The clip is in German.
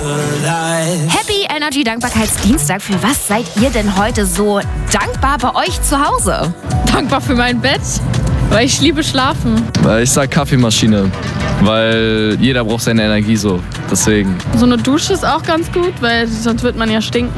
Happy Energy Dankbarkeitsdienstag. Für was seid ihr denn heute so dankbar bei euch zu Hause? Dankbar für mein Bett, weil ich liebe schlafen. Ich sag Kaffeemaschine, weil jeder braucht seine Energie so. Deswegen. So eine Dusche ist auch ganz gut, weil sonst wird man ja stinken.